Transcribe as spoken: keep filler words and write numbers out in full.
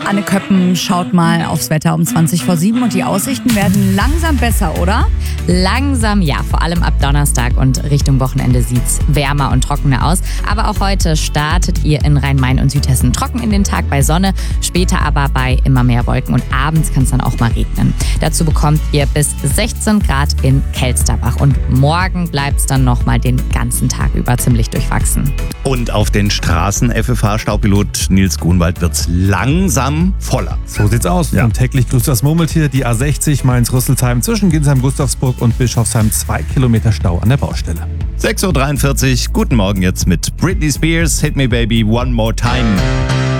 Anne Köppen schaut mal aufs Wetter um zwanzig vor sieben und die Aussichten werden langsam besser, oder? Langsam ja, vor allem ab Donnerstag und Richtung Wochenende sieht's wärmer und trockener aus. Aber auch heute startet ihr in Rhein-Main und Südhessen trocken in den Tag bei Sonne, später aber bei immer mehr Wolken und abends kann es dann auch mal regnen. Dazu bekommt ihr bis sechzehn Grad in Kelsterbach und morgen bleibt's dann nochmal den ganzen Tag über ziemlich durchwachsen. Und auf den Straßen, F F H-Staubpilot Nils Grunwald, wird's langsam voller. So sieht's aus. Ja. Und täglich grüßt das Murmeltier, die A sechzig Mainz-Rüsselsheim zwischen Ginsheim-Gustavsburg und Bischofsheim. Zwei Kilometer Stau an der Baustelle. sechs Uhr dreiundvierzig, guten Morgen jetzt mit Britney Spears, Hit Me Baby, One More Time.